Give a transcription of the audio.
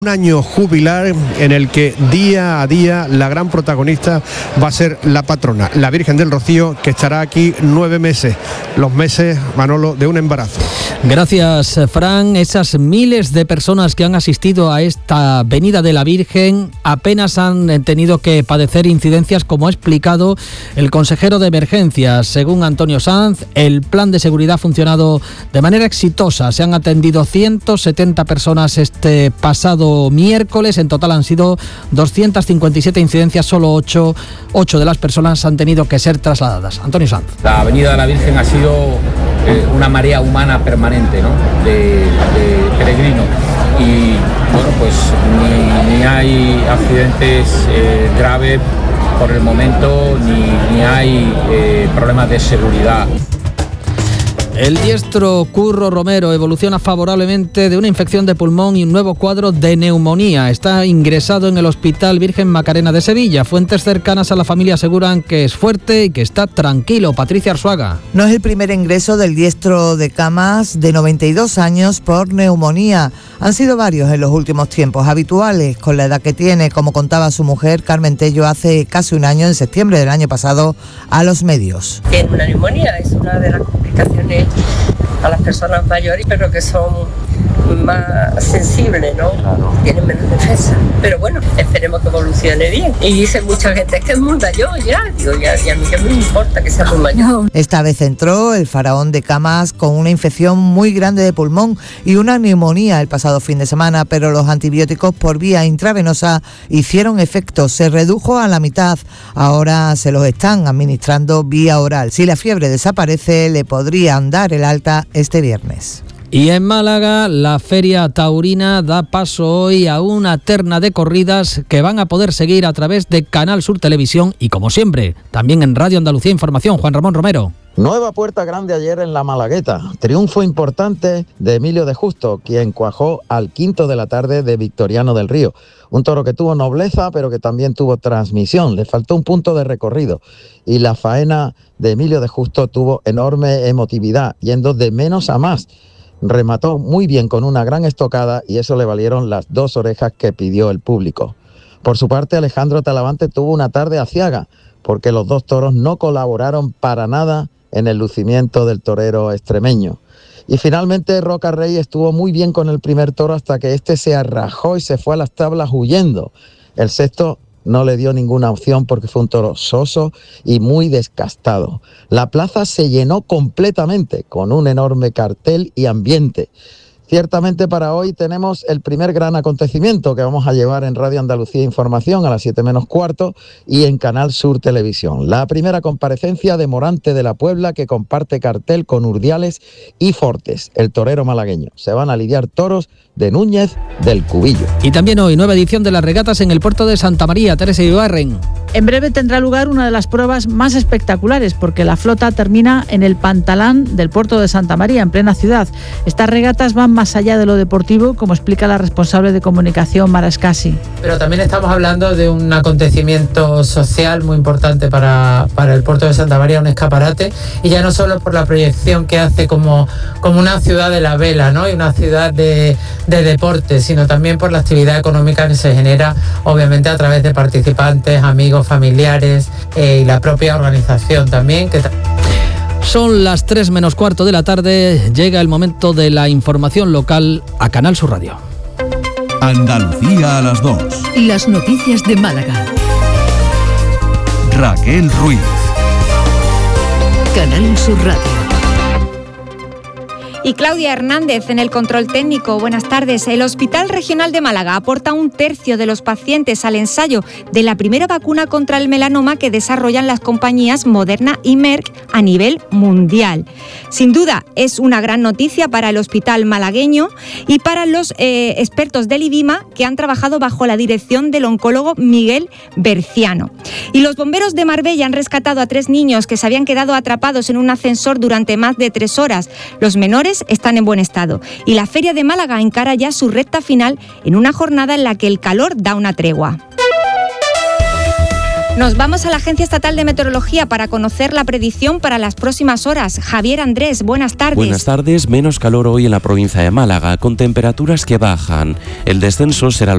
Un año jubilar en el que día a día la gran protagonista va a ser la patrona, la Virgen del Rocío, que estará aquí 9 meses, los meses, Manolo, de un embarazo. Gracias, Fran. Esas miles de personas que han asistido a esta venida de la Virgen apenas han tenido que padecer incidencias, como ha explicado el consejero de emergencias. Según Antonio Sanz, el plan de seguridad ha funcionado de manera exitosa. Se han atendido 170 personas este pasado miércoles. En total han sido 257 incidencias, solo 8 de las personas han tenido que ser trasladadas. Antonio Sanz. La venida de la Virgen ha sido una marea humana permanente, ¿no?, de peregrinos, y bueno, pues ni hay accidentes graves por el momento, ni hay problemas de seguridad. El diestro Curro Romero evoluciona favorablemente de una infección de pulmón y un nuevo cuadro de neumonía. Está ingresado en el Hospital Virgen Macarena de Sevilla. Fuentes cercanas a la familia aseguran que es fuerte y que está tranquilo. Patricia Arzuaga. No es el primer ingreso del diestro de Camas, de 92 años, por neumonía. Han sido varios en los últimos tiempos, habituales con la edad que tiene, como contaba su mujer Carmen Tello hace casi un año, en septiembre del año pasado, a los medios. Tiene una neumonía, es una de las complicaciones a las personas mayores, pero que son más sensibles, ¿no? Claro. Tienen menos defensa. Pero bueno, esperemos que evolucione bien. Y dice mucha gente, es que es muy mayor ya. Digo, y a mí que me importa que sea muy mayor. Esta vez entró el faraón de Camas con una infección muy grande de pulmón y una neumonía el pasado fin de semana, pero los antibióticos por vía intravenosa hicieron efecto, se redujo a la mitad. Ahora se los están administrando vía oral. Si la fiebre desaparece, le podrían dar el alta este viernes. Y en Málaga, la Feria Taurina da paso hoy a una terna de corridas que van a poder seguir a través de Canal Sur Televisión y, como siempre, también en Radio Andalucía Información. Juan Ramón Romero. Nueva puerta grande ayer en la Malagueta. Triunfo importante de Emilio de Justo, quien cuajó al quinto de la tarde de Victoriano del Río. Un toro que tuvo nobleza, pero que también tuvo transmisión. Le faltó un punto de recorrido. Y la faena de Emilio de Justo tuvo enorme emotividad, yendo de menos a más. Remató muy bien con una gran estocada y eso le valieron las 2 orejas que pidió el público. Por su parte, Alejandro Talavante tuvo una tarde aciaga, porque los 2 toros no colaboraron para nada en el lucimiento del torero extremeño. Y finalmente Roca Rey estuvo muy bien con el primer toro hasta que este se arrajó y se fue a las tablas huyendo. El sexto no le dio ninguna opción porque fue un toro soso y muy descastado. La plaza se llenó completamente con un enorme cartel y ambiente. Ciertamente para hoy tenemos el primer gran acontecimiento que vamos a llevar en Radio Andalucía Información a las 7 menos cuarto y en Canal Sur Televisión. La primera comparecencia de Morante de la Puebla, que comparte cartel con Urdiales y Fortes, el torero malagueño. Se van a lidiar toros de Núñez del Cubillo. Y también hoy, nueva edición de las regatas en el puerto de Santa María. Teresa Ibarren. En breve tendrá lugar una de las pruebas más espectaculares, porque la flota termina en el Pantalán del puerto de Santa María, en plena ciudad. Estas regatas van más allá de lo deportivo, como explica la responsable de comunicación, Mara Escasi. Pero también estamos hablando de un acontecimiento social muy importante para el puerto de Santa María, un escaparate, y ya no solo por la proyección que hace como una ciudad de la vela, ¿no?, y una ciudad de deporte, sino también por la actividad económica que se genera, obviamente, a través de participantes, amigos, familiares y la propia organización también. Son las 3 menos cuarto de la tarde, llega el momento de la información local a Canal Sur Radio. Andalucía a las 2. Las noticias de Málaga. Raquel Ruiz. Canal Sur Radio. Y Claudia Hernández en el control técnico. Buenas tardes. El Hospital Regional de Málaga aporta 1/3 de los pacientes al ensayo de la primera vacuna contra el melanoma que desarrollan las compañías Moderna y Merck a nivel mundial. Sin duda, es una gran noticia para el hospital malagueño y para los expertos del IBIMA, que han trabajado bajo la dirección del oncólogo Miguel Berciano. Y los bomberos de Marbella han rescatado a 3 niños que se habían quedado atrapados en un ascensor durante más de 3 horas. Los menores están en buen estado y la Feria de Málaga encara ya su recta final en una jornada en la que el calor da una tregua. Nos vamos a la Agencia Estatal de Meteorología para conocer la predicción para las próximas horas. Javier Andrés, buenas tardes. Buenas tardes, menos calor hoy en la provincia de Málaga, con temperaturas que bajan. El descenso será